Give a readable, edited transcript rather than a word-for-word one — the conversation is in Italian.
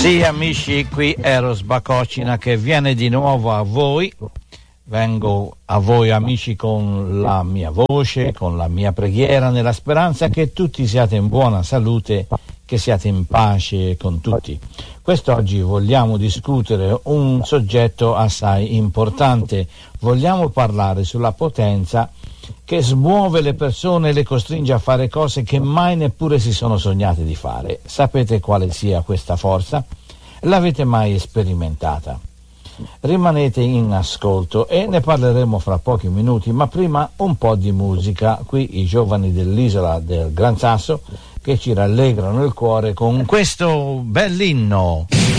Sì, amici, qui Eros Bacocina che viene di nuovo a voi. Vengo a voi, amici, con la mia voce, con la mia preghiera, nella speranza che tutti siate in buona salute, che siate in pace con tutti. Quest'oggi vogliamo discutere un soggetto assai importante. Vogliamo parlare sulla potenza che smuove le persone e le costringe a fare cose che mai neppure si sono sognate di fare. Sapete quale sia questa forza? L'avete mai sperimentata? Rimanete in ascolto e ne parleremo fra pochi minuti, ma prima un po' di musica. Qui i giovani dell'isola del Gran Sasso che ci rallegrano il cuore con questo bell'inno.